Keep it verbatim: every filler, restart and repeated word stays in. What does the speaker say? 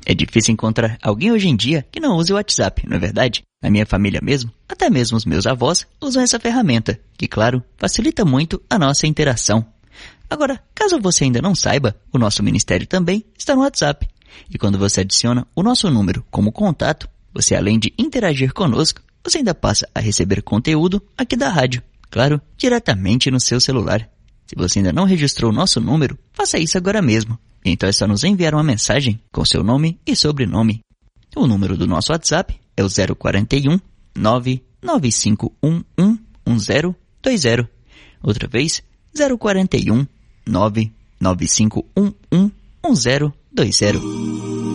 É difícil encontrar alguém hoje em dia que não use o WhatsApp, não é verdade? Na minha família mesmo, até mesmo os meus avós usam essa ferramenta, que, claro, facilita muito a nossa interação. Agora, caso você ainda não saiba, o nosso ministério também está no WhatsApp. E quando você adiciona o nosso número como contato, você, além de interagir conosco, você ainda passa a receber conteúdo aqui da rádio. Claro, diretamente no seu celular. Se você ainda não registrou o nosso número, faça isso agora mesmo. Então é só nos enviar uma mensagem com seu nome e sobrenome. O número do nosso WhatsApp é o zero quatro um, nove nove cinco um um, um zero dois zero. Outra vez, zero quatro um, nove nove cinco um um, um zero dois zero.